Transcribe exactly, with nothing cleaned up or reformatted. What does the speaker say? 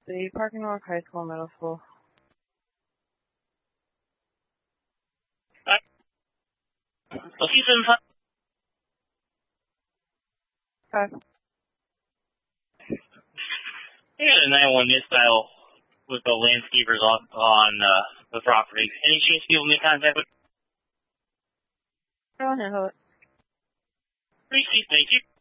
The Parking North High School Middle School. Location five. Five. Yeah, the nine one one style with the landscapers on, on uh, the property. Any chance people make contact with? Go ahead, hold it. Appreciate, thank you.